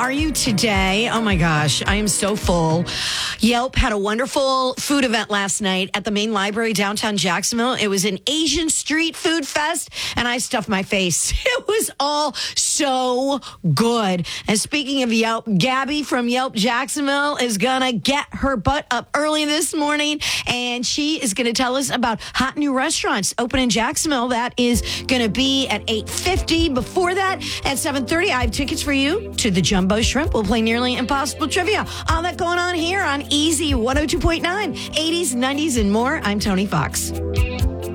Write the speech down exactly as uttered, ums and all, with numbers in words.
are you today? Oh my gosh, I am so full. Yelp had a wonderful food event last night at the main library downtown Jacksonville. It was an Asian street food fest, and I stuffed my face. It was all so good. And speaking of Yelp, Gabby from Yelp Jacksonville is gonna get her butt up early this morning, and she is gonna tell us about hot new restaurants open in Jacksonville. That is gonna be at eight fifty. Before that, at seven thirty, I have tickets for you to the Jumbo Shrimp. We'll play Nearly Impossible Trivia. All that going on here on Easy one oh two point nine, eighties, nineties, and more. I'm Tony Fox.